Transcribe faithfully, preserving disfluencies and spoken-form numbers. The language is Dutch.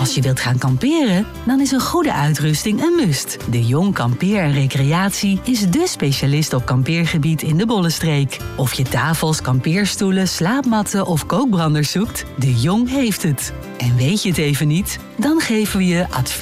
Als je wilt gaan kamperen, dan is een goede uitrusting een must. De Jong Kampeer en Recreatie is dé specialist op kampeergebied in de Bollenstreek. Of je tafels, kampeerstoelen, slaapmatten of kookbranders zoekt, De Jong heeft het. En weet je het even niet? Dan geven we je advies